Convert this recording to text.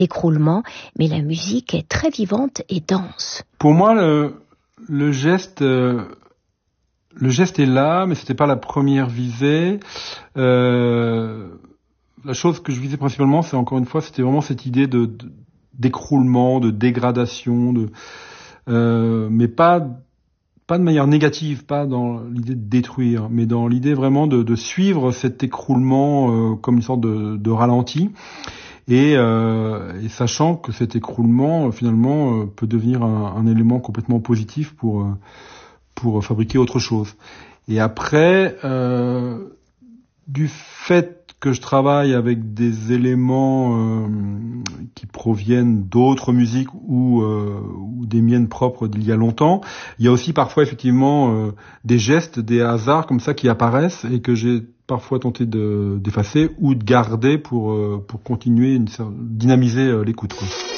écroulement, mais la musique est très vivante et dense. Pour moi, le geste est là, mais c'était pas la première visée. La chose que je visais principalement, c'est encore une fois, c'était vraiment cette idée d'écroulement, de dégradation, mais pas de manière négative, pas dans l'idée de détruire, mais dans l'idée vraiment de suivre cet écroulement comme une sorte de ralenti, et sachant que cet écroulement finalement peut devenir un élément complètement positif pour fabriquer autre chose. Et après, du fait que je travaille avec des éléments qui proviennent d'autres musiques ou des miennes propres d'il y a longtemps, il y a aussi parfois effectivement des gestes, des hasards comme ça qui apparaissent et que j'ai parfois tenté d'effacer ou de garder pour continuer dynamiser l'écoute, quoi.